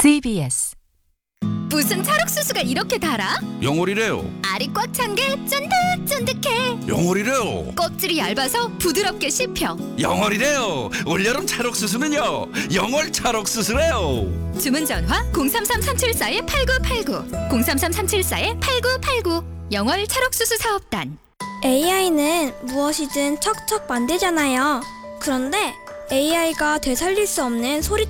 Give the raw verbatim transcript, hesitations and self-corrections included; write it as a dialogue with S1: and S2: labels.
S1: 씨비에스.
S2: 무슨 찰옥수수가 이렇게 달아?
S3: 영월이래요.
S2: 알이 꽉 찬 게 쫀득쫀득해.
S3: 영월이래요.
S2: 껍질이 얇아서 부드럽게 씹혀.
S3: 영월이래요. 올여름 찰옥수수는요, 영월 찰옥수수래요.
S2: 주문 전화 공삼삼 삼칠사 팔구팔구 공삼삼 삼칠사 팔구팔구 영월 찰옥수수 사업단.
S4: 에이아이는 무엇이든 척척 만들잖아요. 그런데 에이아이가 되살릴 수 없는 소리